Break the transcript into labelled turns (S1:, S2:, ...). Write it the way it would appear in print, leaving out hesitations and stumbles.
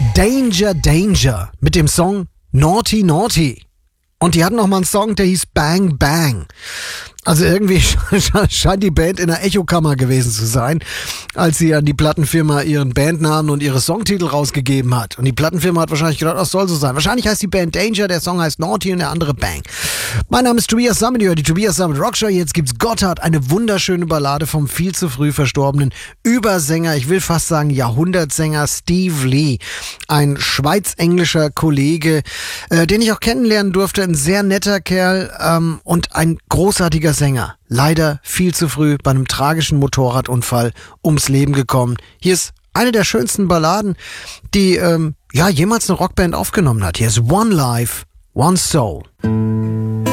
S1: Danger Danger mit dem Song Naughty Naughty. Und die hatten noch mal einen Song, der hieß Bang Bang. Also irgendwie scheint die Band in der Echokammer gewesen zu sein, als sie an die Plattenfirma ihren Bandnamen und ihre Songtitel rausgegeben hat. Und die Plattenfirma hat wahrscheinlich gedacht, das soll so sein. Wahrscheinlich heißt die Band Danger, der Song heißt Naughty und der andere Bang. Mein Name ist Tobias Sammet, ihr hört die Tobias Sammet Rockshow. Jetzt gibt's Gotthard, eine wunderschöne Ballade vom viel zu früh verstorbenen Übersänger, ich will fast sagen Jahrhundertsänger Steve Lee. Ein schweiz-englischer Kollege, den ich auch kennenlernen durfte. Ein sehr netter Kerl und ein großartiger Sänger. Leider viel zu früh bei einem tragischen Motorradunfall ums Leben gekommen. Hier ist eine der schönsten Balladen, die jemals eine Rockband aufgenommen hat. Hier ist One Life, One Soul.